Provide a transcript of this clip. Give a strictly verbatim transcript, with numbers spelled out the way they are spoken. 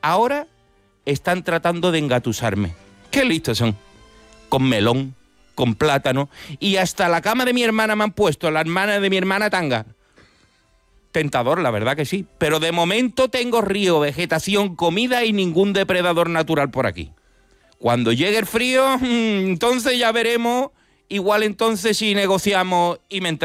ahora están tratando de engatusarme. ¡Qué listos son! Con melón, con plátano, y hasta la cama de mi hermana me han puesto, la hermana de mi hermana tanga. Tentador, la verdad que sí. Pero de momento tengo río, vegetación, comida y ningún depredador natural por aquí. Cuando llegue el frío, entonces ya veremos. Igual entonces si negociamos y me